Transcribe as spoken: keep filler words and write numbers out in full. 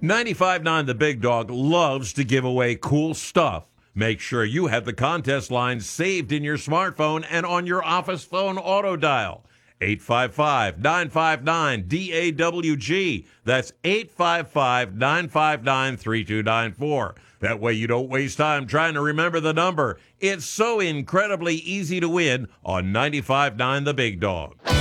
ninety-five point nine The Big Dog loves to give away cool stuff. Make sure you have the contest line saved in your smartphone and on your office phone auto dial. eight five five, nine five nine, D A W G. That's eight five five, nine five nine, three two nine four. That way you don't waste time trying to remember the number. It's so incredibly easy to win on ninety-five point nine The Big Dog.